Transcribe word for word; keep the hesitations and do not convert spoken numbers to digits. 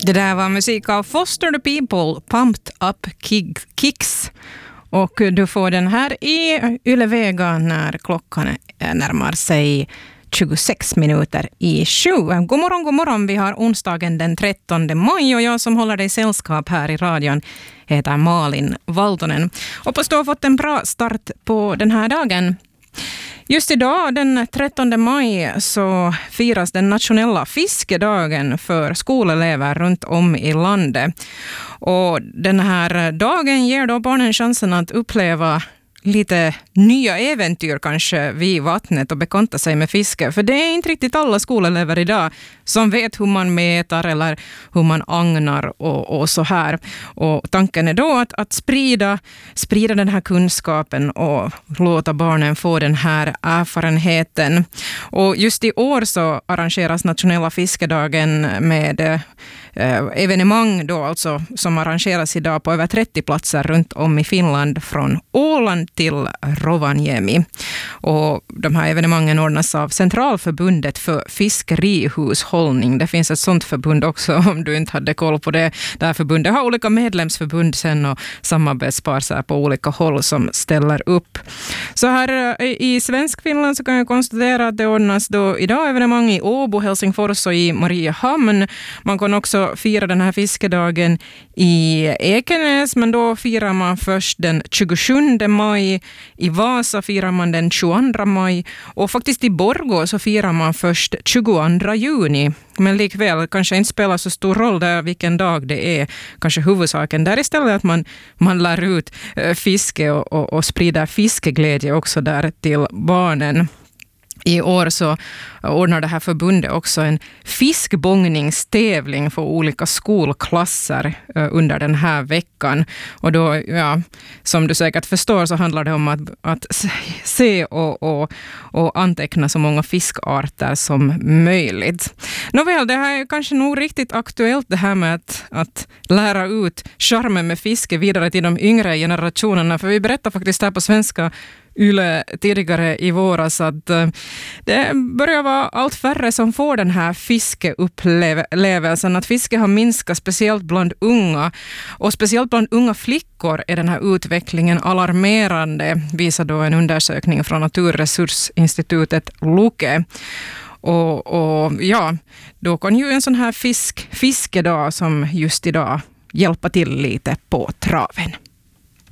Det där var musik av Foster the People, Pumped Up Kicks. Och du får den här i Yle Vega när klockan närmar sig tjugosex minuter i sju. God morgon, god morgon. Vi har onsdagen den trettonde maj och jag som håller dig sällskap här i radion heter Malin Valtonen. Hoppas du har fått en bra start på den här dagen. Just idag, den trettonde maj, så firas den nationella fiskedagen för skolelever runt om i landet. Och den här dagen ger då barnen chansen att uppleva lite nya äventyr kanske vid vattnet och bekanta sig med fiske. För det är inte riktigt alla skolelever idag som vet hur man mäter eller hur man agnar och, och så här. Och tanken är då att, att sprida, sprida den här kunskapen och låta barnen få den här erfarenheten. Och just i år så arrangeras nationella fiskedagen med eh, evenemang då alltså som arrangeras idag på över trettio platser runt om i Finland från Åland till Rovaniemi. Och de här evenemangen ordnas av Centralförbundet för fiskerihushållning. Det finns ett sånt förbund också om du inte hade koll på det. Det här förbundet har olika medlemsförbund sen och samarbetsparser på olika håll som ställer upp. Så här i svensk Finland så kan jag konstatera att det ordnas då idag evenemang i Åbo, Helsingfors och i Mariehamn. Man kan också fira den här fiskedagen i Ekenäs, men då firar man först den tjugosjunde maj. I Vasa firar man den tjugoandra maj och faktiskt i Borgå så firar man först tjugoandra juni. Men likväl kanske inte spelar så stor roll där vilken dag det är. Kanske huvudsaken där istället att man, man lär ut fiske och, och, och sprider fiskeglädje också där till barnen. I år så ordnar det här förbundet också en fiskbångningstävling för olika skolklasser under den här veckan. Och då, ja, som du säkert förstår så handlar det om att, att se och, och, och anteckna så många fiskarter som möjligt. Nåväl, det här är kanske nog riktigt aktuellt det här med att, att lära ut charmen med fiske vidare till de yngre generationerna. För vi berättar faktiskt här på svenska Yle tidigare i våras att det börjar vara allt färre som får den här fiskeupplevelsen. Att fiske har minskat speciellt bland unga. Och speciellt bland unga flickor är den här utvecklingen alarmerande, visar då en undersökning från Naturresursinstitutet Luke. Och, och ja, då kan ju en sån här fisk, fiskedag som just idag hjälpa till lite på traven.